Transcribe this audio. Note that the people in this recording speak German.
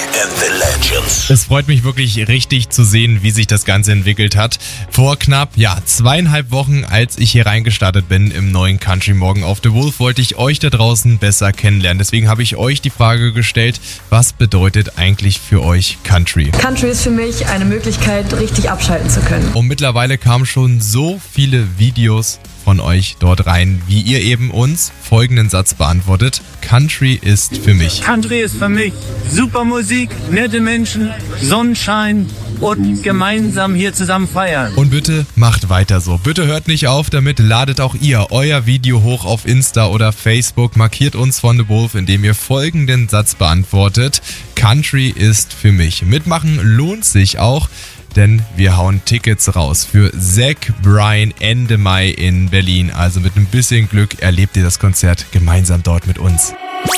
and the Legends. Es freut mich wirklich richtig zu sehen, wie sich das Ganze entwickelt hat. Vor knapp 2,5 Wochen, als ich hier reingestartet bin im neuen Country Morgen auf The Wolf, wollte ich euch da draußen besser kennenlernen. Deswegen habe ich euch die Frage gestellt, was bedeutet eigentlich für euch Country? Country ist für mich eine Möglichkeit, richtig abschalten zu können. Und mittlerweile kamen schon so viele Videos von euch dort rein, wie ihr eben uns folgenden Satz beantwortet. Country ist für mich. Country ist für mich super Musik, nette Menschen, Sonnenschein und gemeinsam hier zusammen feiern. Und bitte macht weiter so. Bitte hört nicht auf damit, ladet auch ihr euer Video hoch auf Insta oder Facebook, markiert uns von The Wolf, indem ihr folgenden Satz beantwortet. Country ist für mich. Mitmachen lohnt sich auch, denn wir hauen Tickets raus für Zach Bryan Ende Mai in Berlin. Also mit ein bisschen Glück erlebt ihr das Konzert gemeinsam dort mit uns.